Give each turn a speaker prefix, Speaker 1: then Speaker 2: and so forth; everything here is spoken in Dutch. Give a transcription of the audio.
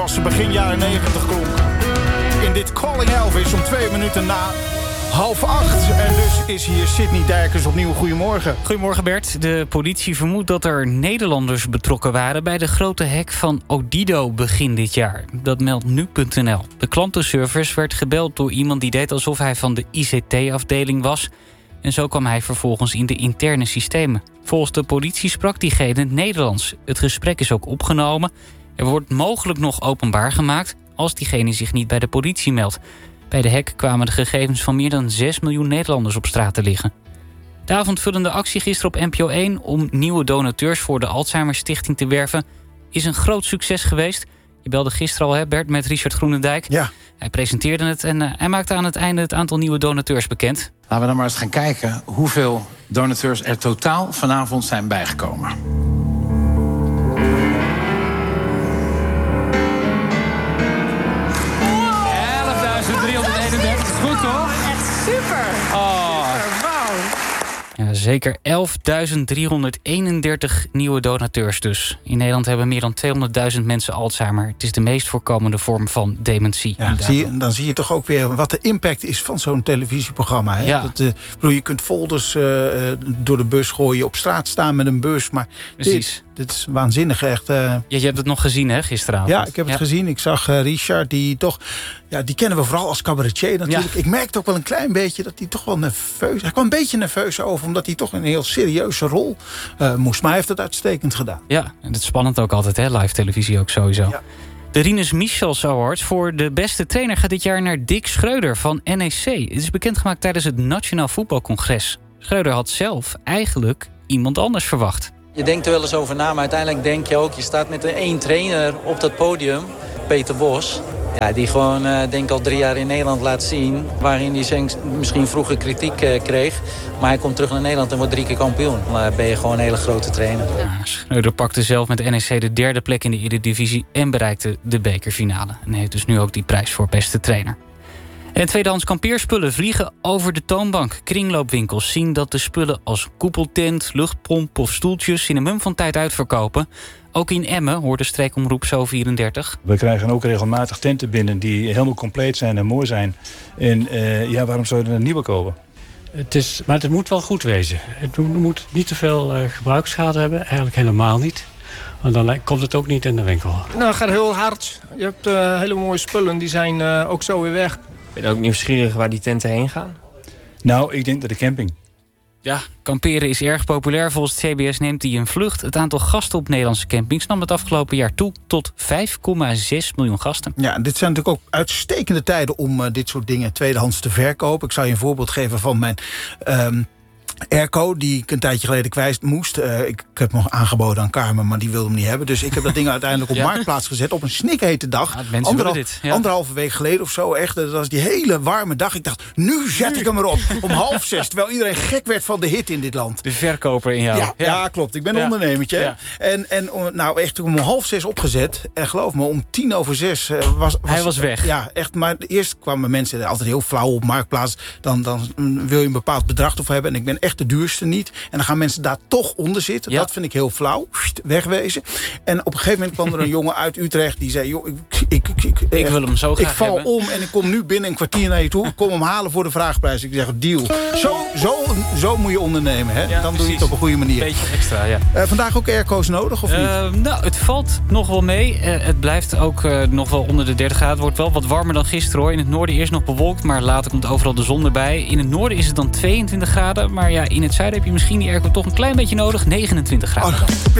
Speaker 1: zoals ze begin jaren 90 klonk. In dit Calling Elvis om 2 minuten na 7:30. En dus is hier Sidney Dijkers opnieuw. Goedemorgen.
Speaker 2: Goedemorgen Bert. De politie vermoedt dat er Nederlanders betrokken waren bij de grote hack van Odido begin dit jaar. Dat meldt nu.nl. De klantenservice werd gebeld door iemand die deed alsof hij van de ICT-afdeling was. En zo kwam hij vervolgens in de interne systemen. Volgens de politie sprak diegene Nederlands. Het gesprek is ook opgenomen. Er wordt mogelijk nog openbaar gemaakt als diegene zich niet bij de politie meldt. Bij de hack kwamen de gegevens van meer dan 6 miljoen Nederlanders op straat te liggen. De avondvullende actie gisteren op NPO 1 om nieuwe donateurs voor de Alzheimer Stichting te werven is een groot succes geweest. Je belde gisteren al, hè, Bert, met Richard Groenendijk.
Speaker 1: Ja.
Speaker 2: Hij presenteerde het en hij maakte aan het einde het aantal nieuwe donateurs bekend.
Speaker 3: Laten we dan maar eens gaan kijken hoeveel donateurs er totaal vanavond zijn bijgekomen.
Speaker 4: Goed toch? Echt super.
Speaker 2: Oh.
Speaker 4: Super, wauw.
Speaker 2: Ja, zeker 11.331 nieuwe donateurs dus. In Nederland hebben meer dan 200.000 mensen Alzheimer. Het is de meest voorkomende vorm van dementie.
Speaker 1: Ja, dan zie je toch ook weer wat de impact is van zo'n televisieprogramma. Hè?
Speaker 2: Ja.
Speaker 1: Je kunt folders door de bus gooien, op straat staan met een bus. Maar dit is waanzinnig echt.
Speaker 2: Je hebt het nog gezien, hè, gisteravond?
Speaker 1: Ja, ik heb het gezien. Ik zag Richard, die toch... Ja, die kennen we vooral als cabaretier natuurlijk. Ja. Ik merkte ook wel een klein beetje dat hij toch wel nerveus... Hij kwam een beetje nerveus over, omdat hij toch een heel serieuze rol moest. Maar hij heeft het uitstekend gedaan.
Speaker 2: Ja, en het is spannend ook altijd, hè? Live televisie ook sowieso. Ja. De Rinus Michels Award voor de beste trainer gaat dit jaar naar Dick Schreuder van NEC. Het is bekendgemaakt tijdens het Nationaal Voetbalcongres. Schreuder had zelf eigenlijk iemand anders verwacht.
Speaker 5: Je denkt er wel eens over na, maar uiteindelijk denk je ook... je staat met één trainer op dat podium, Peter Bos... Ja, die gewoon, denk ik, al 3 jaar in Nederland laat zien... waarin hij misschien vroeger kritiek kreeg... maar hij komt terug naar Nederland en wordt 3 keer kampioen. Dan ben je gewoon een hele grote trainer.
Speaker 2: Ja, Schreuder pakte zelf met NEC de 3e plek in de Eredivisie... en bereikte de bekerfinale. En heeft dus nu ook die prijs voor beste trainer. En tweedehands kampeerspullen vliegen over de toonbank. Kringloopwinkels zien dat de spullen als koepeltent, luchtpomp of stoeltjes... in een mum van tijd uitverkopen. Ook in Emmen hoort de streekomroep Zo34.
Speaker 6: We krijgen ook regelmatig tenten binnen die helemaal compleet zijn en mooi zijn. En waarom zou je er een nieuwe kopen?
Speaker 7: Maar het moet wel goed wezen. Het moet niet te veel gebruiksschade hebben. Eigenlijk helemaal niet. Want dan komt het ook niet in de winkel.
Speaker 8: Nou, het gaat heel hard. Je hebt hele mooie spullen. Die zijn ook zo weer weg.
Speaker 9: Ben je ook nieuwsgierig waar die tenten heen gaan?
Speaker 6: Nou, ik denk dat de camping.
Speaker 2: Ja, kamperen is erg populair. Volgens het CBS neemt hij een vlucht. Het aantal gasten op Nederlandse campings nam het afgelopen jaar toe tot 5,6 miljoen gasten.
Speaker 1: Ja, dit zijn natuurlijk ook uitstekende tijden om dit soort dingen tweedehands te verkopen. Ik zal je een voorbeeld geven van mijn... airco, die ik een tijdje geleden kwijt moest. Ik heb hem nog aangeboden aan Carmen, maar die wilde hem niet hebben. Dus ik heb dat ding uiteindelijk op Marktplaats gezet op een snikhete dag.
Speaker 2: Ja,
Speaker 1: anderhalve week geleden of zo. Echt, dat was die hele warme dag. Ik dacht, nu zet ik hem erop. Om 5:30. Terwijl iedereen gek werd van de hit in dit land.
Speaker 2: De verkoper in jou.
Speaker 1: Ja, klopt. Ik ben een ondernemertje. Ja. En nou echt om 5:30 opgezet. En geloof me, om 5:10 was
Speaker 2: hij was weg.
Speaker 1: Ja, echt. Maar eerst kwamen mensen altijd heel flauw op Marktplaats. Dan wil je een bepaald bedrag ervoor hebben. En ik ben echt de duurste niet. En dan gaan mensen daar toch onder zitten. Ja. Dat vind ik heel flauw. Wegwezen. En op een gegeven moment kwam er een jongen uit Utrecht. Die zei, joh, ik
Speaker 2: wil hem zo graag
Speaker 1: Ik val
Speaker 2: hebben.
Speaker 1: om en ik kom nu binnen een kwartier naar je toe. Ik kom hem halen voor de vraagprijs. Ik zeg, deal. Zo moet je ondernemen. Hè?
Speaker 2: Ja,
Speaker 1: dan doe je het op een goede manier.
Speaker 2: Beetje extra, ja.
Speaker 1: Vandaag ook airco's nodig, of niet?
Speaker 2: Nou, het valt nog wel mee. Het blijft ook nog wel onder de 30 graden. Het wordt wel wat warmer dan gisteren, hoor. In het noorden eerst nog bewolkt, maar later komt overal de zon erbij. In het noorden is het dan 22 graden. Maar ja, in het zuiden heb je misschien die airco toch een klein beetje nodig. 29 graden.